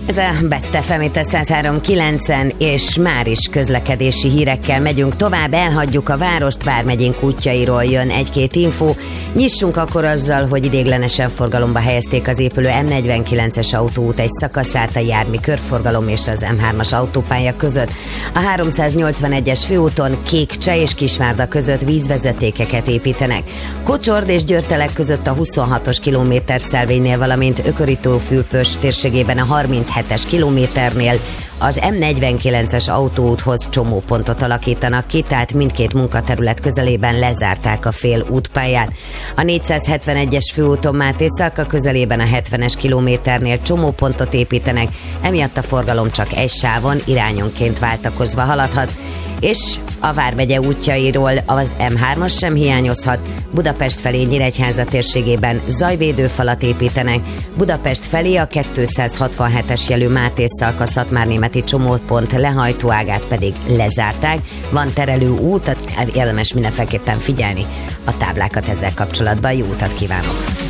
Ez a Best FM, itt a 103.9-en, és már is közlekedési hírekkel megyünk tovább, elhagyjuk a várost, vármegyénk útjairól jön egy-két info. Nyissunk akkor azzal, hogy idéglenesen forgalomba helyezték az épülő M49-es autóút egy szakaszát a Jármi körforgalom és az M3-as autópálya között. A 381-es főúton Kékcsej és Kisvárda között vízvezetékeket építenek. Kocsord és Györtelek között a 26-os kilométerszelvénynél, valamint Ökörító-Fülpös térségében a 37-es kilométernél az M49-es autóúthoz csomópontot alakítanak ki, tehát mindkét munkaterület közelében lezárták a fél útpályát. A 471-es főúton Máté-Szalka közelében a 70-es kilométernél csomópontot építenek, emiatt a forgalom csak egy sávon irányonként váltakozva haladhat, és a Vármegye útjairól az M3-as sem hiányozhat. Budapest felé Nyíregyháza térségében zajvédőfalat építenek, Budapest felé a 267-es jelű Máté-Szalka-Szatmárnémeti csomópont lehajtóágát pedig lezárták. Van terelő út, érdemes mindenféleképpen figyelni a táblákat ezzel kapcsolatban. Jó utat kívánok!